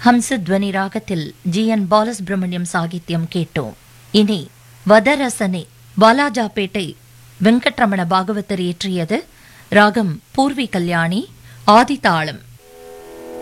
ஹம்சத்வனி ராகத்தில் ஜி.என். பாலசுப்ரமணியம் சாகித்யம் கேட்டோம். இனி வதரசனே பாலாஜாபேட்டை வெங்கட்ரமண பாகவதர் இயற்றியது. ராகம் பூர்வி கல்யாணி, ஆதிதாளம்.